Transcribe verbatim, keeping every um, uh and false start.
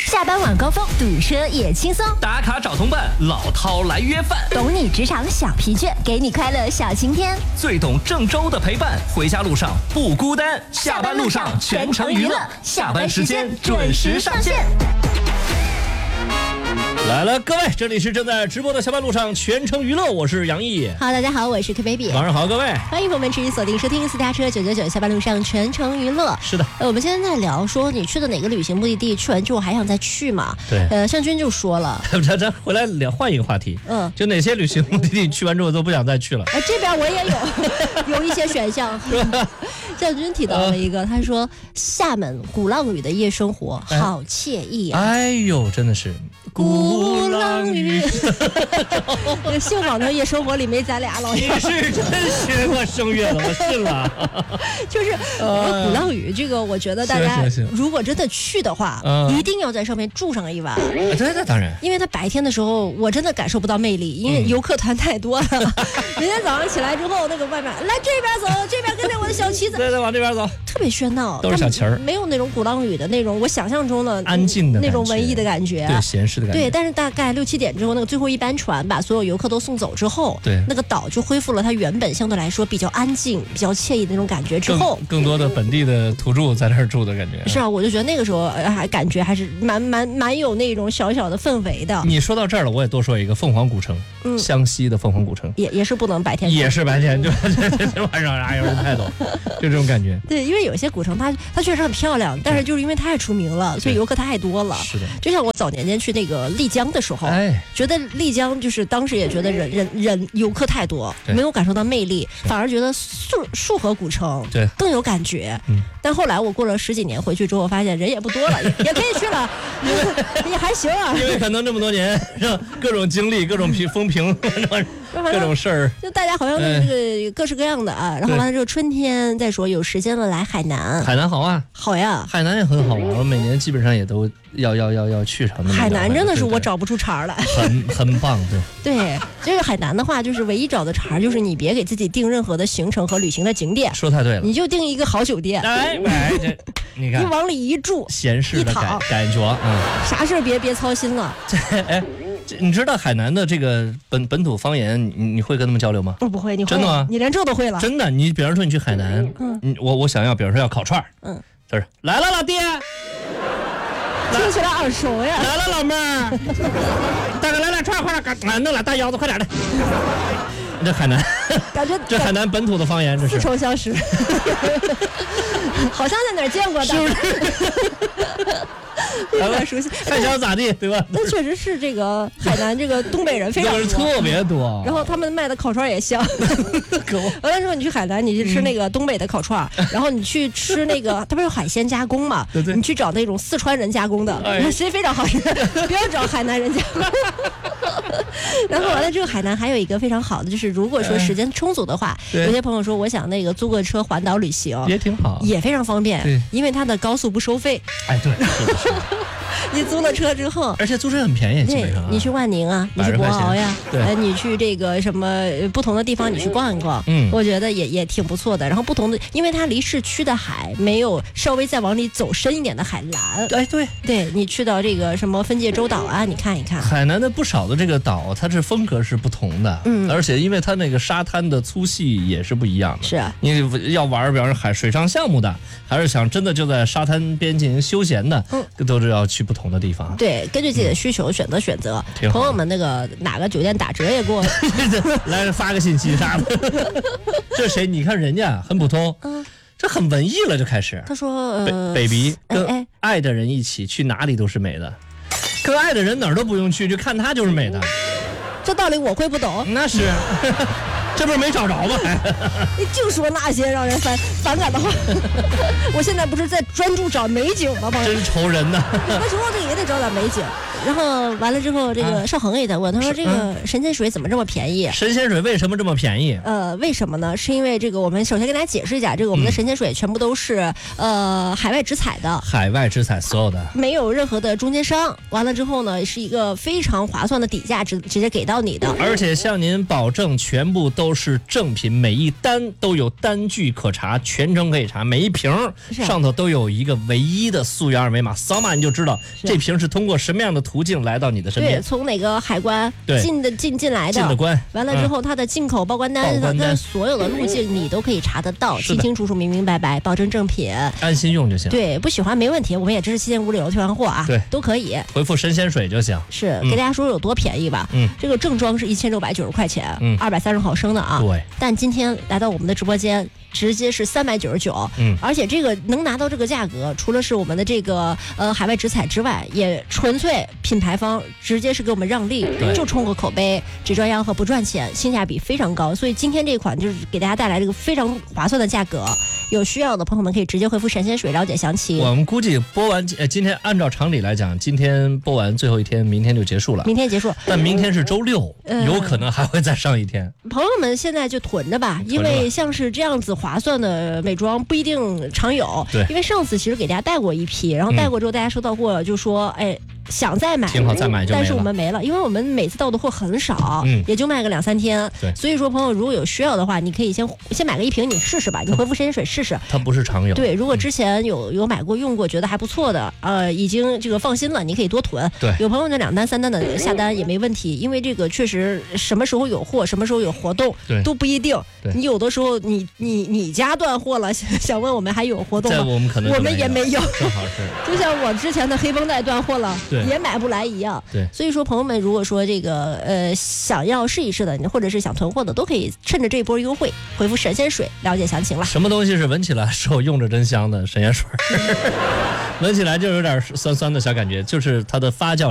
下班晚高峰，堵车也轻松。 打卡找同伴，老饕来约饭。 懂你职场小疲倦，给你快乐小晴天。 最懂郑州的陪伴，回家路上不孤单。下班路上全程娱乐，下班时间准时上线。 来了，各位，这里是正在直播的下班路上全程娱乐，我是杨毅。 好，大家好，我是 K baby。 晚上好，各位， 欢迎朋友们持续锁定收听私家车九九九下班路上全程娱乐。 是的， 呃，我们现在在聊说你去的哪个旅行目的地，去完之后还想再去吗？ 对， 呃，向军就说了， 咱咱回来聊换一个话题， 嗯， 就哪些旅行目的地去完之后都不想再去了。 哎、呃，这边我也有有一些选项。向军提到了一个，呃、他说厦门鼓浪屿的夜生活好惬意啊！ 哎呦，真的是。 鼓浪屿，幸好那夜生活里没咱俩老爷。你是真学过声乐的，我信了。 就是呃，鼓浪屿这个，我觉得大家如果真的去的话，呃、一定要在上面住上一晚。 对，那当然。 因为他白天的时候，我真的感受不到魅力，因为游客团太多了。每天早上起来之后，那个外面来这边走，这边跟着我的小旗子， 对对，往这边走， 特别喧闹， 都是小旗儿， 没有那种鼓浪屿的那种我想象中的安静的那种文艺的感觉， 对，闲适。 对，但是大概六七点之后，那个最后一班船把所有游客都送走之后， 对， 那个岛就恢复了它原本相对来说比较安静、比较惬意的那种感觉。之后更，更多的本地的土著在那儿住的感觉。 是啊，我就觉得那个时候还感觉还是蛮蛮蛮有那种小小的氛围的。 你说到这儿了，我也多说一个凤凰古城，嗯，湘西的凤凰古城也也是不能白天去， 也是白天，就晚上哎呦人太多，就这种感觉。 对，因为有些古城它它确实很漂亮，但是就是因为太出名了，所以游客太多了。 是的， 就像我早年间去那个丽江的时候，哎，觉得丽江就是当时也觉得人人人游客太多，没有感受到魅力，反而觉得束束河古城对更有感觉。嗯，但后来我过了十几年回去之后，发现人也不多了，也, 也可以去了，也还行啊。 因为可能这么多年，让各种经历、各种风评、各种事儿， 就大家好像这个各式各样的啊。然后完了之后，春天再说有时间了来海南， 海南好啊， 好呀， 海南也很好玩，我每年基本上也都要要要要去上。 海南真的是我找不出茬来， 很很棒， 对。对，这个海南的话，就是唯一找的茬就是你别给自己定任何的行程和旅行的景点， 说太对了， 你就定一个好酒店， 哎哎，这你看， 你往里一住， 闲适的感感觉，嗯， 啥事别别操心了。 哎，你知道海南的这个本本土方言，你你会跟他们交流吗？ 不不会，你会真的吗？ 你连这都会了？ 真的，你比方说你去海南，嗯，我我想要，比方说要烤串，嗯，就是来了老爹。 听起来耳熟呀！ 来了，老妹儿，大哥来来串，快点，赶弄俩大腰子，快点的。这海南， 感觉这海南本土的方言，这是似曾相识，好像在哪儿见过的， 是不是？ 有点熟悉， 看想咋地，对吧？ 那确实是这个海南这个东北人非常多， 特别多。 然后他们卖的烤串也香。完了之后你去海南，你去吃那个东北的烤串，嗯、然后你去吃那个，它不是有海鲜加工嘛？ 对对。 你去找那种四川人加工的，哎、谁非常好吃，不要找海南人加工。然后完了之后，海南还有一个非常好的，就是如果说时间充足的话，有些朋友说我想那个租个车环岛旅行， 也挺好， 也非常方便，因为它的高速不收费。 哎，对，是的，是的。 你租了车之后， 而且租车很便宜，基本上、啊。 你去万宁啊，你去博鳌呀，呃，你去这个什么不同的地方，你去逛一逛，嗯，我觉得也也挺不错的。然后不同的，因为它离市区的海没有稍微再往里走深一点的海蓝。 哎，对， 对你去到这个什么分界洲岛啊，你看一看。 海南的不少的这个岛，它是风格是不同的，嗯，而且因为它那个沙滩的粗细也是不一样的。 是啊， 你要玩，比方说海水上项目的，还是想真的就在沙滩边进行休闲的，嗯，都是要去不同的地方。 对，根据自己的需求选择选择。嗯、朋友们，那个哪个酒店打折也给我来发个信息啥的。这谁？你看人家很普通，嗯，这很文艺了，就开始。 他说，呃、 ，baby 跟爱的人一起去哪里都是美的，跟爱的人哪儿都不用去，就看他就是美的。 这道理我会不懂？ 那是。这不是没找着吗？ 你净说那些让人反反感的话。我现在不是在专注找美景吗？ 真愁人呐！ 那时候这个也得找点美景。然后完了之后，这个少恒也在问，他说这个神仙水怎么这么便宜？ 神仙水为什么这么便宜？ 呃，为什么呢？是因为这个我们首先跟大家解释一下，这个我们的神仙水全部都是呃海外直采的， 海外直采所有的， 没有任何的中间商。完了之后呢，是一个非常划算的底价，直直接给到你的， 而且向您保证全部都。 都是正品，每一单都有单据可查，全程可以查，每一瓶上头都有一个唯一的溯源二维码，扫码你就知道这瓶是通过什么样的途径来到你的身边。 对，从哪个海关进的进进来的， 进的关， 完了之后、嗯、它的进口报关单，它的所有的路径你都可以查得到，清清楚楚、明明白白，保证正品， 安心用就行。 对，不喜欢没问题，我们也支持七件五柳退换货啊， 对， 都可以。 回复神仙水就行。 是，嗯、给大家说有多便宜吧？嗯，这个正装是一千六百九十块钱，嗯，二百三十毫升的啊。 对。 但今天来到我们的直播间，直接是三百九十九，嗯，而且这个能拿到这个价格，除了是我们的这个呃海外直采之外，也纯粹品牌方直接是给我们让利，就冲个口碑，只赚吆喝不赚钱，性价比非常高。所以今天这款就是给大家带来这个非常划算的价格，有需要的朋友们可以直接回复神仙水了解详情。 我们估计播完呃今天按照常理来讲，今天播完最后一天，明天就结束了。 明天结束， 但明天是周六，呃、有可能还会再上一天。 朋友们现在就囤着吧，因为像是这样子划算的美妆不一定常有。 对， 因为上次其实给大家带过一批，然后带过之后大家收到货就说，哎。想再买， 挺好，再买就没了。 但是我们没了，因为我们每次到的货很少，嗯，也就卖个两三天。 对， 所以说朋友如果有需要的话，你可以先先买个一瓶，你试试吧，你回复神仙水试试。 它不是常有。 对，如果之前有有买过用过，觉得还不错的，呃，已经这个放心了，你可以多囤。 对， 有朋友呢两单三单的下单也没问题，因为这个确实什么时候有货，什么时候有活动， 对， 都不一定。 对， 你有的时候你你你家断货了，想问我们还有活动吗？ 在我们可能我们也没有， 正好是。 就像我之前的黑绷带断货了， 对， 也买不来一样。 对， 所以说朋友们，如果说这个呃想要试一试的，或者是想囤货的，都可以趁着这波优惠回复神仙水了解详情了。 什么东西是闻起来手用着真香的神仙水？闻起来就有点酸酸的小感觉，就是它的发酵。